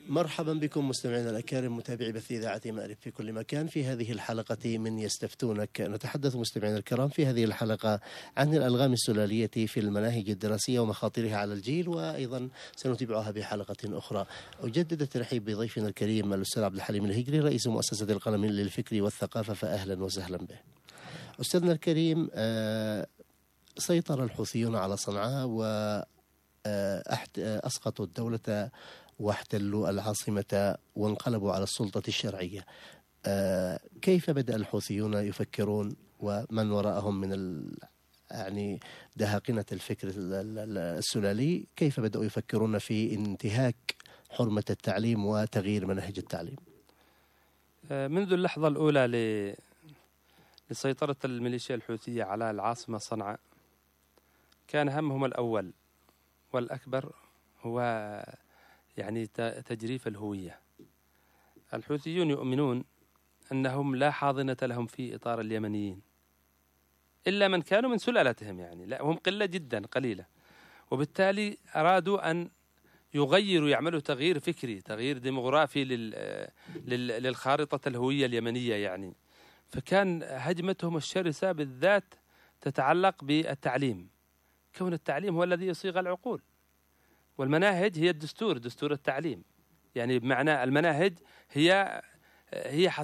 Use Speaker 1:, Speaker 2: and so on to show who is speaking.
Speaker 1: مرحبا بكم مستمعينا الأكارم متابعي بث إذاعة مأرب في كل مكان. في هذه الحلقة من يستفتونك نتحدث مستمعينا الكرام في هذه الحلقة عن الألغام السلالية في المناهج الدراسية ومخاطرها على الجيل، وأيضا سنتابعها بحلقة أخرى. أجدد الترحيب بضيفنا الكريم الأستاذ عبد الحليم الهجري رئيس مؤسسة القلم للفكر والثقافة، فأهلا وسهلا به. أستاذنا الكريم، سيطر الحوثيون على صنعاء وأسقطوا الدولة واحتلوا العاصمة وانقلبوا على السلطة الشرعية. كيف بدأ الحوثيون يفكرون ومن وراءهم من يعني دهاقنة الفكر السلالي، كيف بدأوا يفكرون في انتهاك حرمة التعليم وتغيير مناهج التعليم؟
Speaker 2: منذ اللحظة الأولى لسيطرة الميليشيا الحوثية على العاصمة صنعاء كان همهم الأول والأكبر هو يعني تجريف الهوية. الحوثيون يؤمنون أنهم لا حاضنة لهم في إطار اليمنيين إلا من كانوا من سلالتهم، يعني لا هم قلة جدا قليلة، وبالتالي أرادوا أن يغيروا يعملوا تغيير فكري تغيير ديموغرافي للخارطة الهوية اليمنية يعني. فكان هجمتهم الشرسة بالذات تتعلق بالتعليم، كون التعليم هو الذي يصيغ العقول، والمناهج هي الدستور، دستور التعليم، يعني بمعنى المناهج هي